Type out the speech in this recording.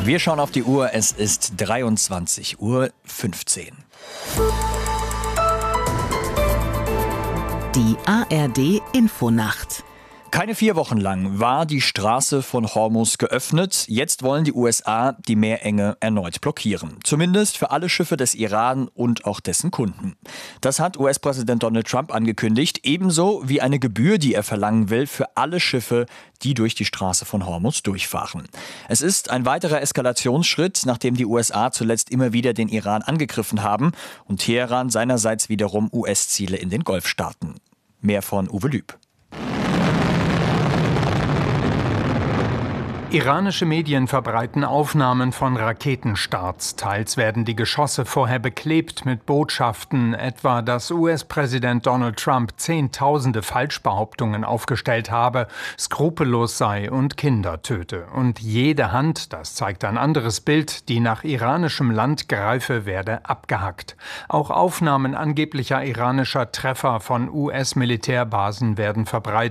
Wir schauen auf die Uhr, es ist 23:15 Uhr. Die ARD-Infonacht. Keine 4 Wochen lang war die Straße von Hormuz geöffnet. Jetzt wollen die USA die Meerenge erneut blockieren. Zumindest für alle Schiffe des Iran und auch dessen Kunden. Das hat US-Präsident Donald Trump angekündigt, ebenso wie eine Gebühr, die er verlangen will für alle Schiffe, die durch die Straße von Hormuz durchfahren. Es ist ein weiterer Eskalationsschritt, nachdem die USA zuletzt immer wieder den Iran angegriffen haben und Teheran seinerseits wiederum US-Ziele in den Golfstaaten. Mehr von Uwe Lüb. Iranische Medien verbreiten Aufnahmen von Raketenstarts. Teils werden die Geschosse vorher beklebt mit Botschaften, etwa dass US-Präsident Donald Trump Zehntausende Falschbehauptungen aufgestellt habe, skrupellos sei und Kinder töte. Und jede Hand, das zeigt ein anderes Bild, die nach iranischem Land greife, werde abgehackt. Auch Aufnahmen angeblicher iranischer Treffer von US-Militärbasen werden verbreitet.